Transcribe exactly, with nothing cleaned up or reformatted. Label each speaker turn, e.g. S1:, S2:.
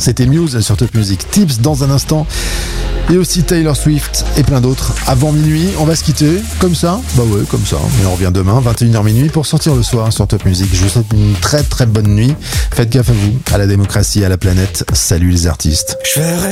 S1: C'était Muse sur Top Music. Tips dans un instant. Et aussi Taylor Swift et plein d'autres. Avant minuit, on va se quitter comme ça. Bah ouais, comme ça. Mais on revient demain, vingt et une heures minuit, pour sortir le soir sur Top Music. Je vous souhaite une très très bonne nuit. Faites gaffe à vous, à la démocratie, à la planète. Salut les artistes.